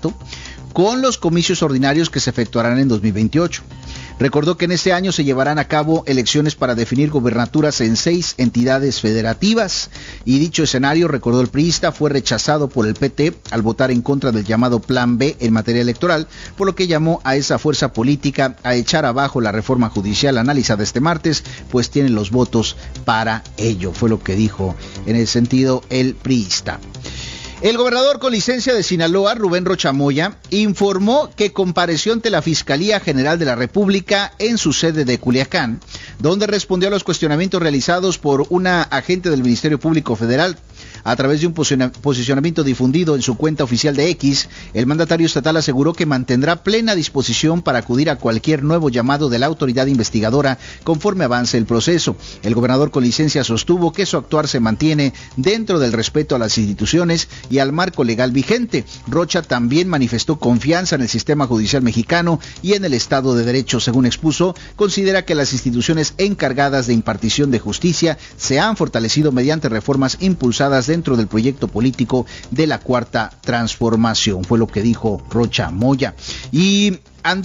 mandato con los comicios ordinarios que se efectuarán en 2028. Recordó que en este año se llevarán a cabo elecciones para definir gobernaturas en 6 entidades federativas y dicho escenario, recordó el priista, fue rechazado por el PT al votar en contra del llamado Plan B en materia electoral, por lo que llamó a esa fuerza política a echar abajo la reforma judicial analizada este martes, pues tienen los votos para ello, fue lo que dijo en ese sentido el priista. El gobernador con licencia de Sinaloa, Rubén Rocha Moya, informó que compareció ante la Fiscalía General de la República en su sede de Culiacán, donde respondió a los cuestionamientos realizados por una agente del Ministerio Público Federal. A través de un posicionamiento difundido en su cuenta oficial de X, el mandatario estatal aseguró que mantendrá plena disposición para acudir a cualquier nuevo llamado de la autoridad investigadora conforme avance el proceso. El gobernador con licencia sostuvo que su actuar se mantiene dentro del respeto a las instituciones y al marco legal vigente. Rocha también manifestó confianza en el sistema judicial mexicano y en el Estado de Derecho. Según expuso, considera que las instituciones encargadas de impartición de justicia se han fortalecido mediante reformas impulsadas dentro del proyecto político de la Cuarta Transformación, fue lo que dijo Rocha Moya. Y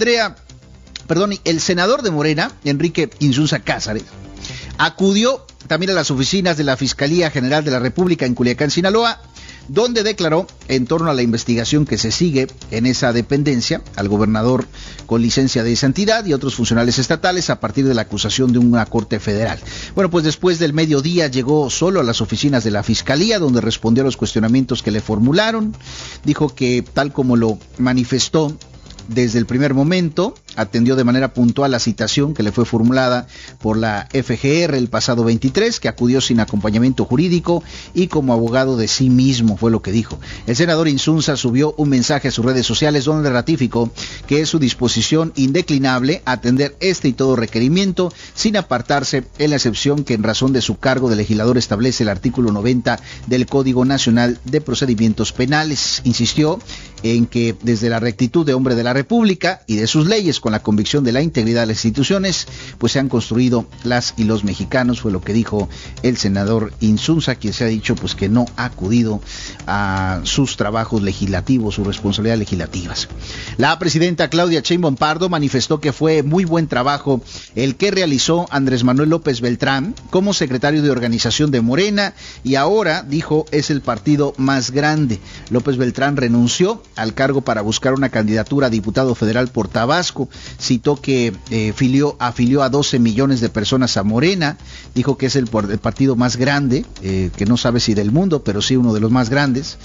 el senador de Morena, Enrique Insunza Cázares, acudió también a las oficinas de la Fiscalía General de la República en Culiacán, Sinaloa, donde declaró en torno a la investigación que se sigue en esa dependencia al gobernador con licencia de esa entidad y otros funcionarios estatales a partir de la acusación de una corte federal. Bueno, pues después del mediodía llegó solo a las oficinas de la Fiscalía, donde respondió a los cuestionamientos que le formularon. Dijo que, tal como lo manifestó desde el primer momento, atendió de manera puntual la citación que le fue formulada por la FGR el pasado 23, que acudió sin acompañamiento jurídico y como abogado de sí mismo, fue lo que dijo. El senador Insunza subió un mensaje a sus redes sociales donde ratificó que es su disposición indeclinable a atender este y todo requerimiento, sin apartarse en la excepción que en razón de su cargo de legislador establece el artículo 90 del Código Nacional de Procedimientos Penales. Insistió en que desde la rectitud de hombre de la República y de sus leyes, con la convicción de la integridad de las instituciones, pues se han construido las y los mexicanos, fue lo que dijo el senador Insunza, quien se ha dicho pues que no ha acudido a sus trabajos legislativos, sus responsabilidades legislativas. La presidenta Claudia Sheinbaum Pardo manifestó que fue muy buen trabajo el que realizó Andrés Manuel López Beltrán como secretario de organización de Morena y ahora, dijo, es el partido más grande. López Beltrán renunció al cargo para buscar una candidatura a diputado federal por Tabasco. Citó que afilió a 12 millones de personas a Morena. Dijo que es el partido más grande, que no sabe si del mundo, pero sí uno de los más grandes.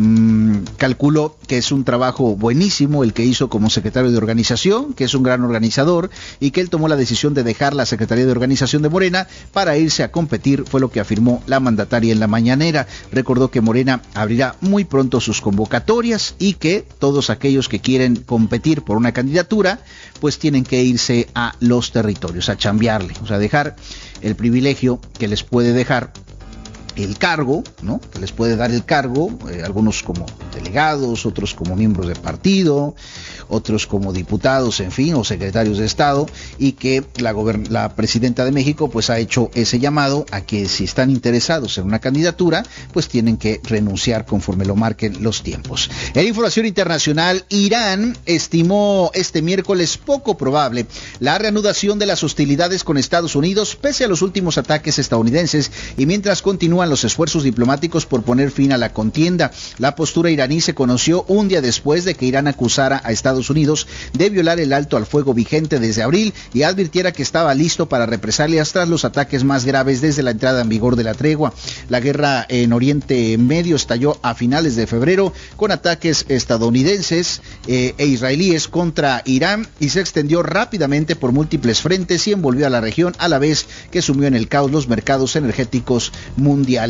Calculó que es un trabajo buenísimo el que hizo como secretario de organización, que es un gran organizador y que él tomó la decisión de dejar la Secretaría de Organización de Morena para irse a competir, fue lo que afirmó la mandataria en la mañanera. Recordó que Morena abrirá muy pronto sus convocatorias y que todos aquellos que quieren competir por una candidatura pues tienen que irse a los territorios, a chambearle, o sea, dejar el privilegio que les puede dejar el cargo, ¿no? Que les puede dar el cargo, algunos como delegados, otros como miembros de partido, otros como diputados, en fin, o secretarios de Estado, y que la presidenta de México pues ha hecho ese llamado a que si están interesados en una candidatura, pues tienen que renunciar conforme lo marquen los tiempos. En información internacional, Irán estimó este miércoles poco probable la reanudación de las hostilidades con Estados Unidos pese a los últimos ataques estadounidenses y mientras continúan los esfuerzos diplomáticos por poner fin a la contienda. La postura iraní se conoció un día después de que Irán acusara a Estados Unidos de violar el alto al fuego vigente desde abril y advirtiera que estaba listo para represalias tras los ataques más graves desde la entrada en vigor de la tregua. La guerra en Oriente Medio estalló a finales de febrero con ataques estadounidenses e israelíes contra Irán y se extendió rápidamente por múltiples frentes y envolvió a la región a la vez que sumió en el caos los mercados energéticos mundiales.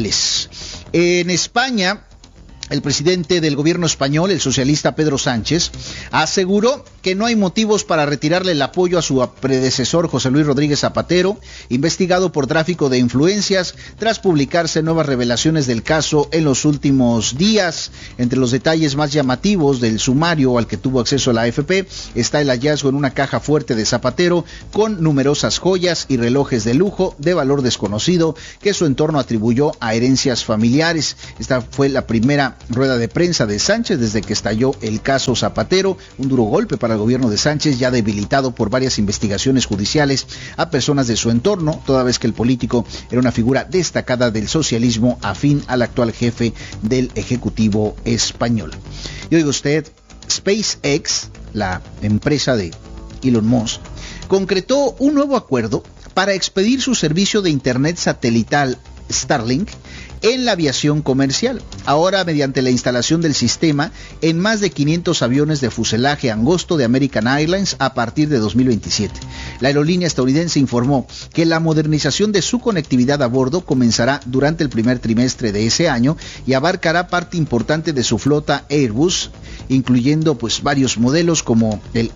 En España, el presidente del gobierno español, el socialista Pedro Sánchez, aseguró que no hay motivos para retirarle el apoyo a su predecesor José Luis Rodríguez Zapatero, investigado por tráfico de influencias, tras publicarse nuevas revelaciones del caso en los últimos días. Entre los detalles más llamativos del sumario al que tuvo acceso la AFP está el hallazgo en una caja fuerte de Zapatero con numerosas joyas y relojes de lujo de valor desconocido que su entorno atribuyó a herencias familiares. Esta fue la primera rueda de prensa de Sánchez desde que estalló el caso Zapatero, un duro golpe para el gobierno de Sánchez, ya debilitado por varias investigaciones judiciales a personas de su entorno, toda vez que el político era una figura destacada del socialismo afín al actual jefe del Ejecutivo español. Y oiga usted, SpaceX, la empresa de Elon Musk, concretó un nuevo acuerdo para expedir su servicio de internet satelital Starlink en la aviación comercial, ahora mediante la instalación del sistema en más de 500 aviones de fuselaje angosto de American Airlines a partir de 2027. La aerolínea estadounidense informó que la modernización de su conectividad a bordo comenzará durante el primer trimestre de ese año y abarcará parte importante de su flota Airbus, incluyendo varios modelos como el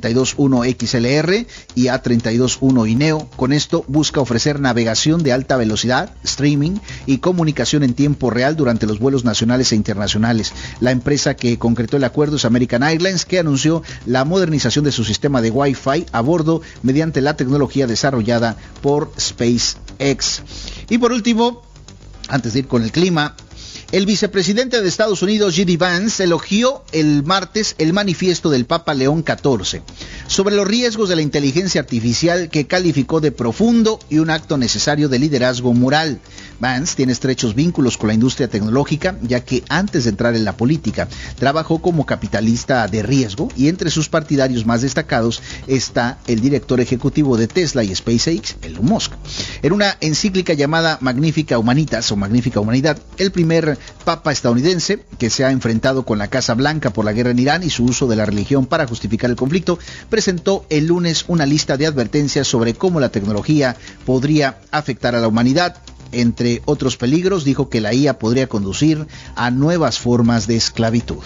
A321XLR y A321neo. Con esto busca ofrecer navegación de alta velocidad, streaming y comunicación en tiempo real durante los vuelos nacionales e internacionales. La empresa que concretó el acuerdo es American Airlines, que anunció la modernización de su sistema de Wi-Fi a bordo mediante la tecnología desarrollada por SpaceX. Y por último, antes de ir con el clima, el vicepresidente de Estados Unidos, J.D. Vance, elogió el martes el manifiesto del Papa León XIV sobre los riesgos de la inteligencia artificial, que calificó de profundo y un acto necesario de liderazgo moral. Vance tiene estrechos vínculos con la industria tecnológica, ya que antes de entrar en la política trabajó como capitalista de riesgo, y entre sus partidarios más destacados está el director ejecutivo de Tesla y SpaceX, Elon Musk. En una encíclica llamada Magnifica Humanitas o Magnífica Humanidad, el primer papa estadounidense, que se ha enfrentado con la Casa Blanca por la guerra en Irán y su uso de la religión para justificar el conflicto, presentó el lunes una lista de advertencias sobre cómo la tecnología podría afectar a la humanidad. Entre otros peligros, dijo que la IA podría conducir a nuevas formas de esclavitud.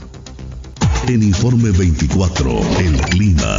En Informe 24, el clima.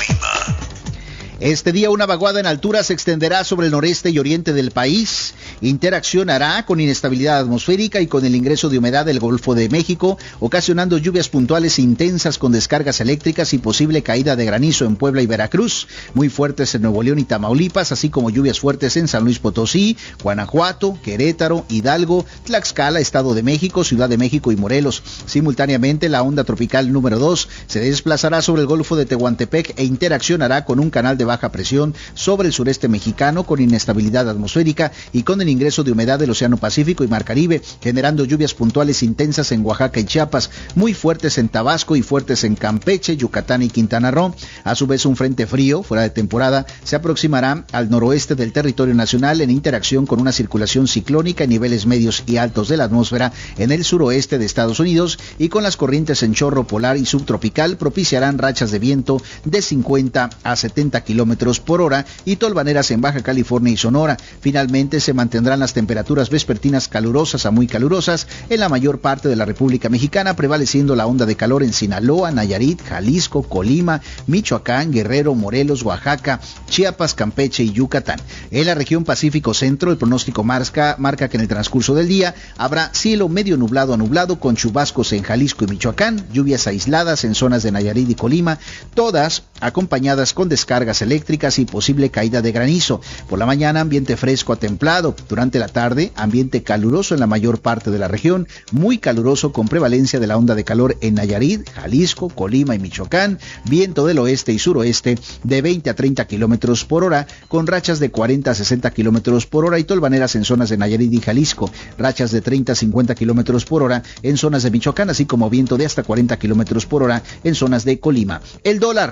Este día una vaguada en altura se extenderá sobre el noreste y oriente del país, interaccionará con inestabilidad atmosférica y con el ingreso de humedad del Golfo de México, ocasionando lluvias puntuales intensas con descargas eléctricas y posible caída de granizo en Puebla y Veracruz, muy fuertes en Nuevo León y Tamaulipas, así como lluvias fuertes en San Luis Potosí, Guanajuato, Querétaro, Hidalgo, Tlaxcala, Estado de México, Ciudad de México y Morelos. Simultáneamente, la onda tropical número 2 se desplazará sobre el Golfo de Tehuantepec e interaccionará con un canal de baja presión sobre el sureste mexicano con inestabilidad atmosférica y con el ingreso de humedad del Océano Pacífico y Mar Caribe, generando lluvias puntuales intensas en Oaxaca y Chiapas, muy fuertes en Tabasco y fuertes en Campeche, Yucatán y Quintana Roo. A su vez, un frente frío, fuera de temporada, se aproximará al noroeste del territorio nacional en interacción con una circulación ciclónica en niveles medios y altos de la atmósfera en el suroeste de Estados Unidos, y con las corrientes en chorro polar y subtropical propiciarán rachas de viento de 50 a 70 kilómetros por hora y tolvaneras en Baja California y Sonora. Finalmente, se mantendrán las temperaturas vespertinas calurosas a muy calurosas en la mayor parte de la República Mexicana, prevaleciendo la onda de calor en Sinaloa, Nayarit, Jalisco, Colima, Michoacán, Guerrero, Morelos, Oaxaca, Chiapas, Campeche y Yucatán. En la región Pacífico Centro, el pronóstico marca que en el transcurso del día habrá cielo medio nublado a nublado con chubascos en Jalisco y Michoacán, lluvias aisladas en zonas de Nayarit y Colima, todas acompañadas con descargas eléctricas y posible caída de granizo. Por la mañana, ambiente fresco a templado. Durante la tarde, ambiente caluroso en la mayor parte de la región, muy caluroso con prevalencia de la onda de calor en Nayarit, Jalisco, Colima y Michoacán, viento del oeste y suroeste de 20 a 30 kilómetros por hora, con rachas de 40 a 60 kilómetros por hora y tolvaneras en zonas de Nayarit y Jalisco, rachas de 30 a 50 kilómetros por hora en zonas de Michoacán, así como viento de hasta 40 kilómetros por hora en zonas de Colima. El dólar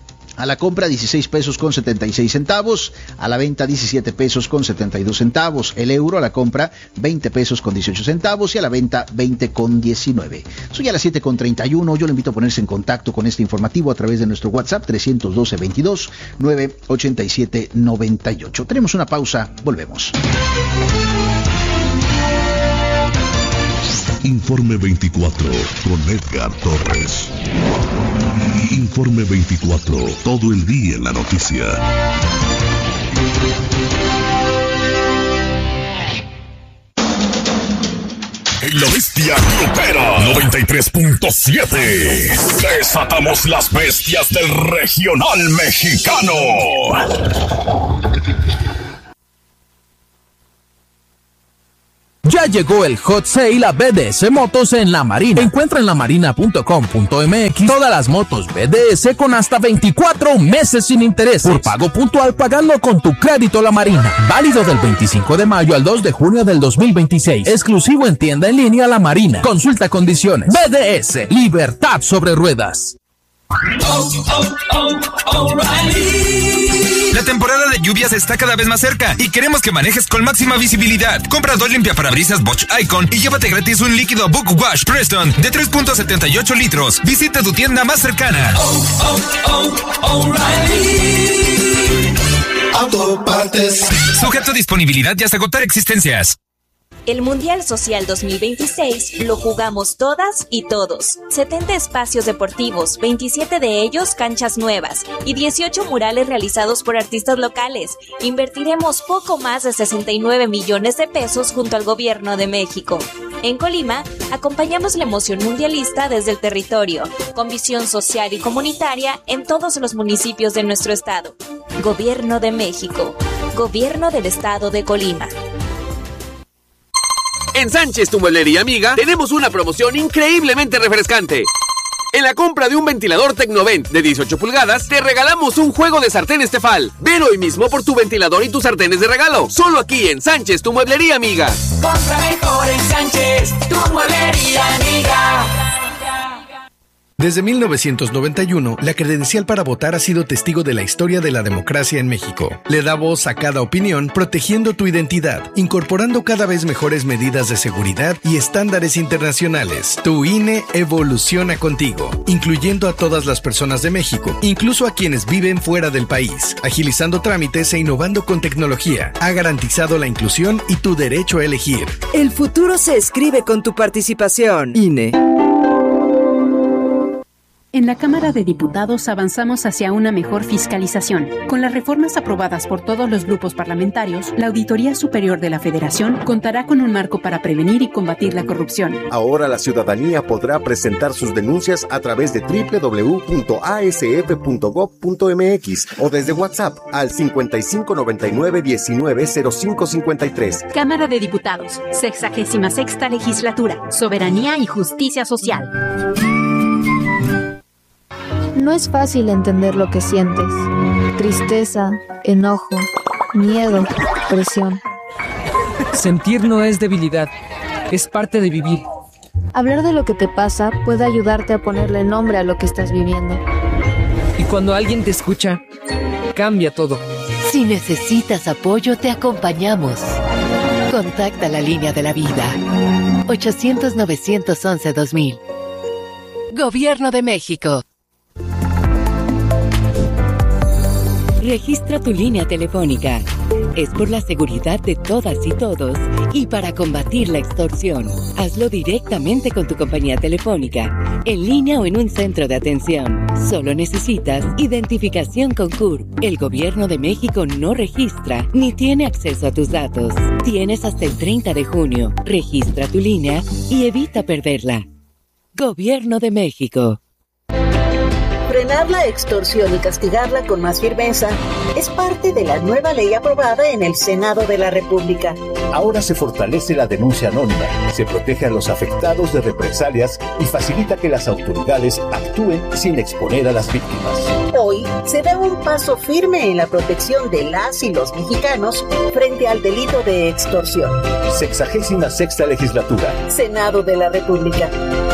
a la compra 16 pesos con 76 centavos, a la venta 17 pesos con 72 centavos, el euro a la compra 20 pesos con 18 centavos y a la venta 20 con 19. Soy a las 7 con 31, yo le invito a ponerse en contacto con este informativo a través de nuestro WhatsApp 312 22 987 98. Tenemos una pausa, volvemos. Informe 24 con Edgar Torres. Informe 24, todo el día en la noticia. En La Bestia Grupera 93.7 desatamos las bestias del regional mexicano. Ya llegó el Hot Sale a BDS Motos en La Marina. Encuentra en lamarina.com.mx todas las motos BDS con hasta 24 meses sin intereses. Por pago puntual pagando con tu crédito La Marina. Válido del 25 de mayo al 2 de junio del 2026. Exclusivo en tienda en línea La Marina. Consulta condiciones. BDS, libertad sobre ruedas. La temporada de lluvias está cada vez más cerca y queremos que manejes con máxima visibilidad. Compra 2 limpiaparabrisas Bosch Icon y llévate gratis un líquido Book Wash Preston de 3.78 litros. Visita tu tienda más cercana. Autopartes. Sujeto a disponibilidad y hasta agotar existencias. El Mundial Social 2026 lo jugamos todas y todos. 70 espacios deportivos, 27 de ellos canchas nuevas y 18 murales realizados por artistas locales. Invertiremos poco más de 69 millones de pesos junto al Gobierno de México. En Colima, acompañamos la emoción mundialista desde el territorio, con visión social y comunitaria en todos los municipios de nuestro estado. Gobierno de México. Gobierno del Estado de Colima. En Sánchez, tu mueblería amiga, tenemos una promoción increíblemente refrescante. En la compra de un ventilador Tecnovent de 18 pulgadas, te regalamos un juego de sartenes Tefal. Ven hoy mismo por tu ventilador y tus sartenes de regalo. Solo aquí en Sánchez, tu mueblería amiga. Compra mejor en Sánchez, tu mueblería amiga. Desde 1991, la credencial para votar ha sido testigo de la historia de la democracia en México. Le da voz a cada opinión, protegiendo tu identidad, incorporando cada vez mejores medidas de seguridad y estándares internacionales. Tu INE evoluciona contigo, incluyendo a todas las personas de México, incluso a quienes viven fuera del país, agilizando trámites e innovando con tecnología. Ha garantizado la inclusión y tu derecho a elegir. El futuro se escribe con tu participación. INE. En la Cámara de Diputados avanzamos hacia una mejor fiscalización. Con las reformas aprobadas por todos los grupos parlamentarios, la Auditoría Superior de la Federación contará con un marco para prevenir y combatir la corrupción. Ahora la ciudadanía podrá presentar sus denuncias a través de www.asf.gov.mx o desde WhatsApp al 5599-190553. Cámara de Diputados, 66ª Legislatura, Soberanía y Justicia Social. No es fácil entender lo que sientes. Tristeza, enojo, miedo, presión. Sentir no es debilidad, es parte de vivir. Hablar de lo que te pasa puede ayudarte a ponerle nombre a lo que estás viviendo. Y cuando alguien te escucha, cambia todo. Si necesitas apoyo, te acompañamos. Contacta la línea de la vida. 800-911-2000. Gobierno de México. Registra tu línea telefónica. Es por la seguridad de todas y todos y para combatir la extorsión. Hazlo directamente con tu compañía telefónica, en línea o en un centro de atención. Solo necesitas identificación con CURP. El Gobierno de México no registra ni tiene acceso a tus datos. Tienes hasta el 30 de junio. Registra tu línea y evita perderla. Gobierno de México. Frenar la extorsión y castigarla con más firmeza es parte de la nueva ley aprobada en el Senado de la República. Ahora se fortalece la denuncia anónima, se protege a los afectados de represalias y facilita que las autoridades actúen sin exponer a las víctimas. Hoy se da un paso firme en la protección de las y los mexicanos frente al delito de extorsión. 66ª Legislatura. Senado de la República.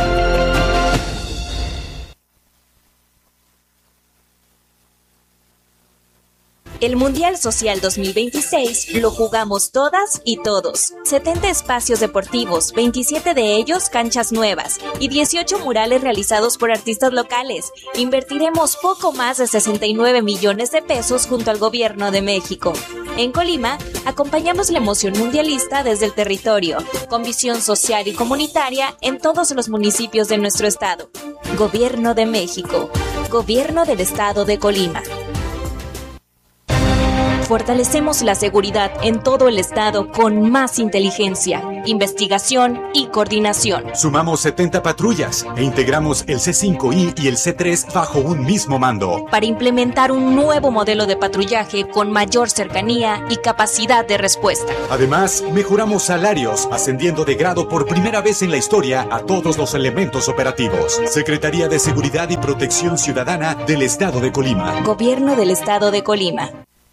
El Mundial Social 2026 lo jugamos todas y todos. 70 espacios deportivos, 27 de ellos canchas nuevas y 18 murales realizados por artistas locales. Invertiremos poco más de 69 millones de pesos junto al Gobierno de México. En Colima, acompañamos la emoción mundialista desde el territorio, con visión social y comunitaria en todos los municipios de nuestro estado. Gobierno de México. Gobierno del Estado de Colima. Fortalecemos la seguridad en todo el estado con más inteligencia, investigación y coordinación. Sumamos 70 patrullas e integramos el C5I y el C3 bajo un mismo mando. Para implementar un nuevo modelo de patrullaje con mayor cercanía y capacidad de respuesta. Además, mejoramos salarios, ascendiendo de grado por primera vez en la historia a todos los elementos operativos. Secretaría de Seguridad y Protección Ciudadana del Estado de Colima. Gobierno del Estado de Colima.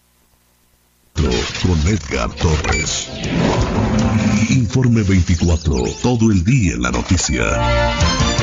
Con Edgar Torres. Informe 24, todo el día en la noticia.